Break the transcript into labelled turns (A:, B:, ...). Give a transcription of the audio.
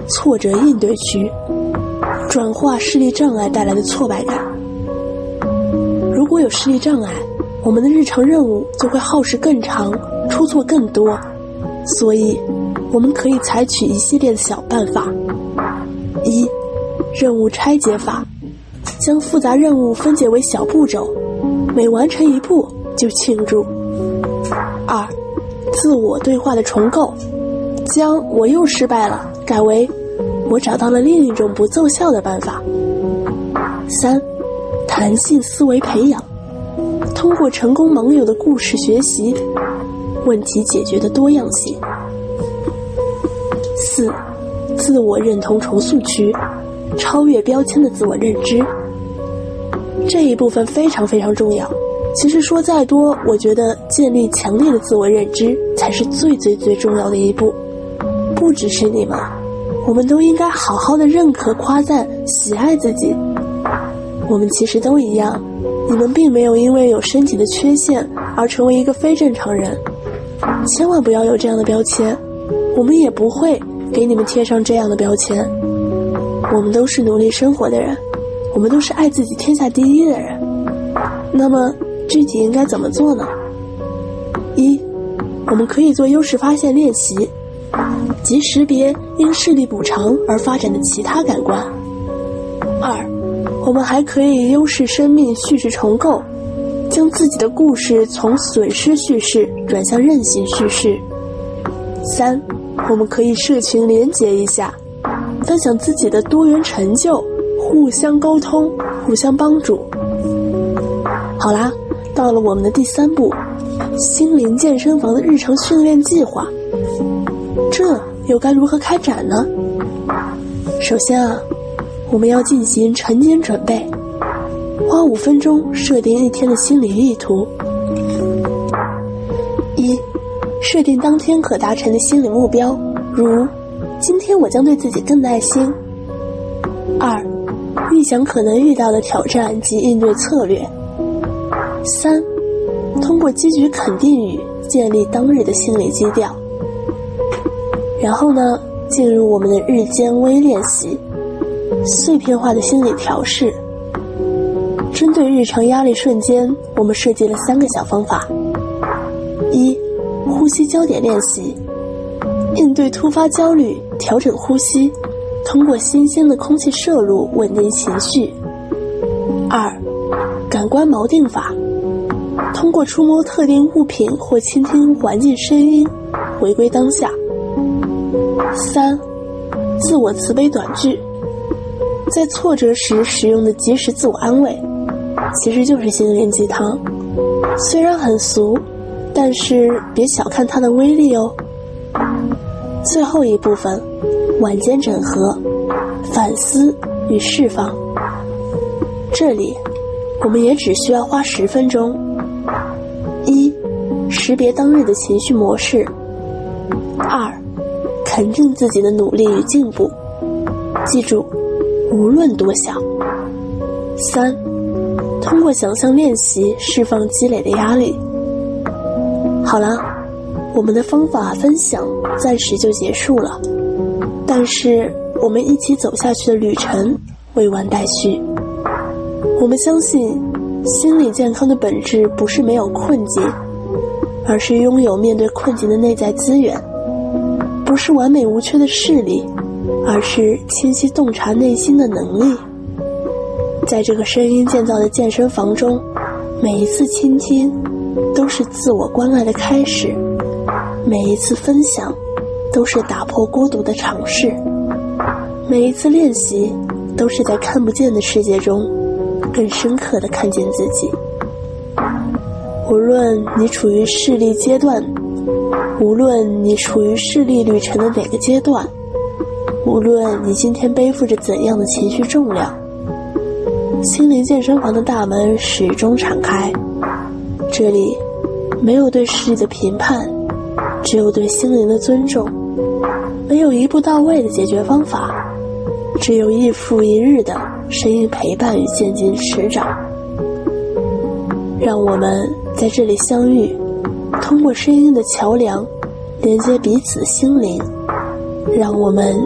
A: 挫折应对区，转化视力障碍带来的挫败感。如果有视力障碍，我们的日常任务就会耗时更长，出错更多，所以我们可以采取一系列的小办法。一、任务拆解法，将复杂任务分解为小步骤，每完成一步就庆祝。二、自我对话的重构，将我又失败了改为我找到了另一种不奏效的办法。三、弹性思维培养，通过成功盟友的故事学习问题解决的多样性。四、自我认同重塑区，超越标签的自我认知。这一部分非常非常重要。其实说再多，我觉得建立强烈的自我认知才是最重要的一步。不只是你们，我们都应该好好的认可、夸赞、喜爱自己。我们其实都一样，你们并没有因为有身体的缺陷而成为一个非正常人，千万不要有这样的标签，我们也不会给你们贴上这样的标签。我们都是努力生活的人，我们都是爱自己天下第一的人。那么具体应该怎么做呢？一、我们可以做优势发现练习，即识别因视力补偿而发展的其他感官。二、我们还可以优势生命叙事重构，将自己的故事从损失叙事转向韧性叙事。三、我们可以社群连结一下，分享自己的多元成就，互相沟通，互相帮助。好啦，到了我们的第三步，心灵健身房的日常训练计划，这又该如何开展呢？首先啊，我们要进行晨间准备，花5分钟设定一天的心理意图。一、设定当天可达成的心理目标，如今天我将对自己更耐心。二、预想可能遇到的挑战及应对策略。三、通过积极肯定语建立当日的心理基调。然后呢，进入我们的日间微练习，碎片化的心理调试。针对日常压力瞬间，我们设计了3个小方法。一、呼吸焦点练习，应对突发焦虑，调整呼吸，通过新鲜的空气摄入稳定情绪。二、感官锚定法，通过触摸特定物品或倾听环境声音，回归当下。三、自我慈悲短句，在挫折时使用的及时自我安慰，其实就是心灵鸡汤。虽然很俗，但是别小看它的威力哦。最后一部分，晚间整合，反思与释放。这里我们也只需要花10分钟。一、识别当日的情绪模式。二、肯定自己的努力与进步，记住，无论多小。三、通过想象练习释放积累的压力。好了，我们的方法分享暂时就结束了，但是我们一起走下去的旅程未完待续。我们相信，心理健康的本质不是没有困境，而是拥有面对困境的内在资源；不是完美无缺的视力，而是清晰洞察内心的能力。在这个声音建造的健身房中，每一次倾听都是自我关爱的开始，每一次分享都是打破孤独的尝试，每一次练习都是在看不见的世界中更深刻地看见自己。无论你处于视力阶段，无论你处于视力旅程的哪个阶段，无论你今天背负着怎样的情绪重量，心灵健身房的大门始终敞开。这里没有对视力的评判，只有对心灵的尊重。没有一步到位的解决方法，只有日复一日的声音陪伴与渐进成长。让我们在这里相遇，通过声音的桥梁连接彼此心灵，让我们